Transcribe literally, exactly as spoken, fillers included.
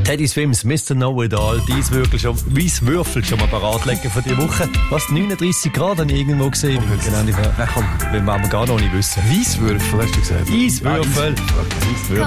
Teddy Swims, Mister Know-It-All, dies wirklich schon, weiss Würfel schon mal parat legen für die Woche. Was, neununddreissig Grad habe ich irgendwo gesehen? Oh, genau, Nein, komm, will man aber gar noch nicht wissen. Weisswürfel, hast du gesagt? Eiswürfel. Eiswürfel.